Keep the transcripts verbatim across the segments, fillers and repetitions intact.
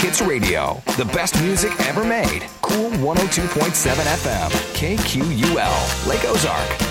Hits Radio, the best music ever made. Cool one oh two point seven F M, K Q U L, Lake Ozark.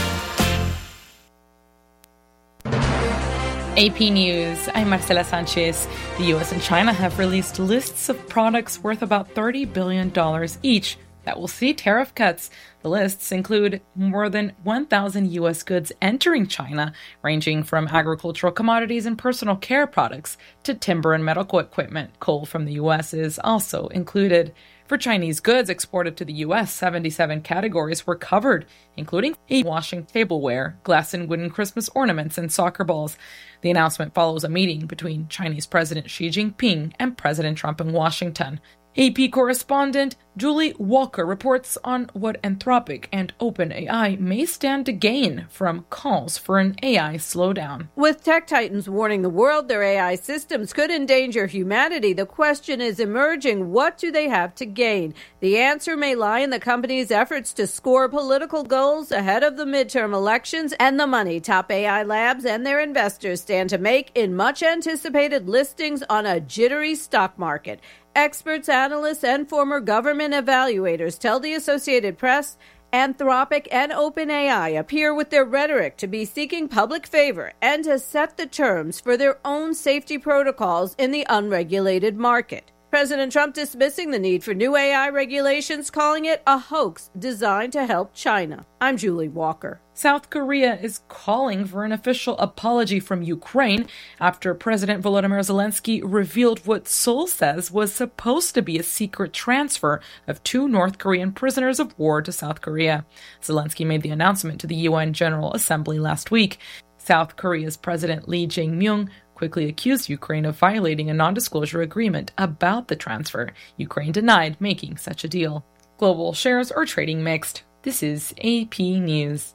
A P News, I'm Marcela Sanchez. The U S and China have released lists of products worth about thirty billion dollars each that will see tariff cuts. The lists include more than one thousand U S goods entering China, ranging from agricultural commodities and personal care products to timber and medical equipment. Coal from the U S is also included. For Chinese goods exported to the U S, seventy-seven categories were covered, including washing tableware, glass and wooden Christmas ornaments, and soccer balls. The announcement follows a meeting between Chinese President Xi Jinping and President Trump in Washington. A P correspondent Julie Walker reports on what Anthropic and OpenAI may stand to gain from calls for an A I slowdown. With tech titans warning the world their A I systems could endanger humanity, the question is emerging: what do they have to gain? The answer may lie in the company's efforts to score political goals ahead of the midterm elections and the money top A I labs and their investors stand to make in much-anticipated listings on a jittery stock market. Experts, analysts, and former government evaluators tell the Associated Press Anthropic and OpenAI appear with their rhetoric to be seeking public favor and to set the terms for their own safety protocols in the unregulated market. President Trump dismissing the need for new A I regulations, calling it a hoax designed to help China. I'm Julie Walker. South Korea is calling for an official apology from Ukraine after President Volodymyr Zelensky revealed what Seoul says was supposed to be a secret transfer of two North Korean prisoners of war to South Korea. Zelensky made the announcement to the U N General Assembly last week. South Korea's President Lee Jae-myung quickly accused Ukraine of violating a non-disclosure agreement about the transfer. Ukraine denied making such a deal. Global shares are trading mixed. This is A P News.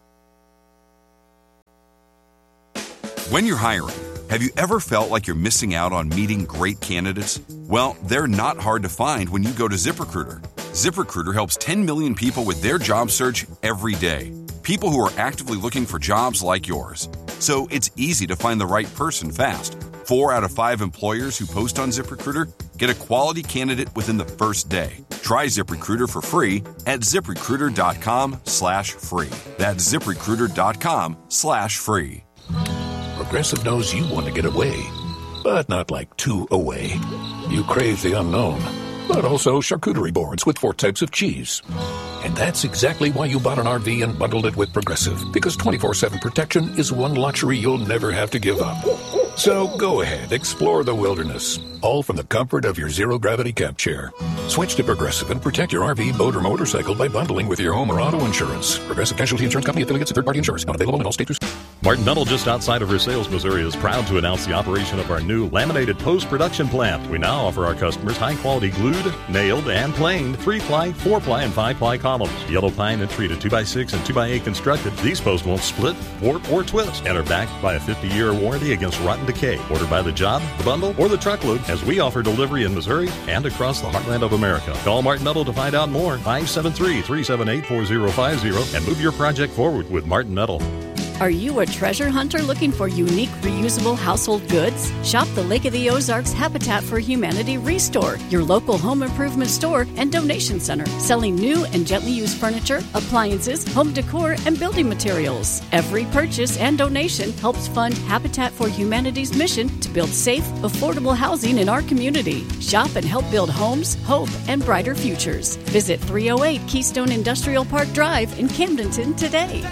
When you're hiring, have you ever felt like you're missing out on meeting great candidates? Well, they're not hard to find when you go to ZipRecruiter. ZipRecruiter helps ten million people with their job search every day. People who are actively looking for jobs like yours. So it's easy to find the right person fast. Four out of five employers who post on ZipRecruiter get a quality candidate within the first day. Try ZipRecruiter for free at ZipRecruiter.com slash free. That's ZipRecruiter.com slash free. Progressive knows you want to get away, but not like too away. You crave the unknown, but also charcuterie boards with four types of cheese. And that's exactly why you bought an R V and bundled it with Progressive, because twenty-four seven protection is one luxury you'll never have to give up. So go ahead, explore the wilderness, all from the comfort of your zero-gravity camp chair. Switch to Progressive and protect your R V, boat, or motorcycle by bundling with your home or auto insurance. Progressive Casualty Insurance Company, affiliates, and third-party insurers. Not available in all states. Martin Metal, just outside of Versailles, Missouri, is proud to announce the operation of our new laminated post-production plant. We now offer our customers high-quality glued, nailed, and planed three-ply, four-ply, and five-ply columns. Yellow pine and treated two by six and two by eight constructed. These posts won't split, warp, or twist and are backed by a fifty-year warranty against rotten decay. Order by the job, the bundle, or the truckload, as we offer delivery in Missouri and across the heartland of America. Call Martin Metal to find out more. five seven three, three seven eight, four zero five zero and move your project forward with Martin Metal. Are you a treasure hunter looking for unique, reusable household goods? Shop the Lake of the Ozarks Habitat for Humanity Restore, your local home improvement store and donation center, selling new and gently used furniture, appliances, home decor, and building materials. Every purchase and donation helps fund Habitat for Humanity's mission to build safe, affordable housing in our community. Shop and help build homes, hope, and brighter futures. Visit three oh eight Keystone Industrial Park Drive in Camdenton today.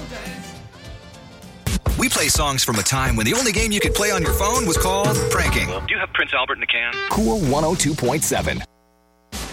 We play songs from a time when the only game you could play on your phone was called pranking. Do you have Prince Albert in a can? Cool one oh two point seven.